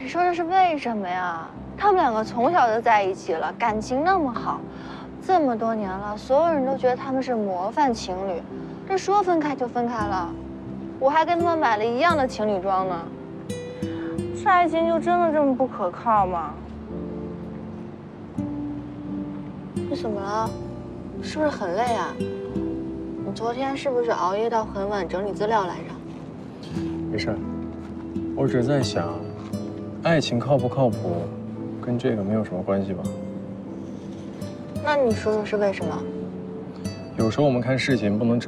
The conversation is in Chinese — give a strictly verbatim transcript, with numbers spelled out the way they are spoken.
你说这是为什么呀？他们两个从小就在一起了，感情那么好，这么多年了，所有人都觉得他们是模范情侣，这说分开就分开了，我还给他们买了一样的情侣装呢。这爱情就真的这么不可靠吗？你怎么了？是不是很累啊？你昨天是不是熬夜到很晚整理资料来着？ 没事，我只是在想，爱情靠不靠谱，跟这个没有什么关系吧？ 那你说说是为什么？ 有时候我们看事情不能只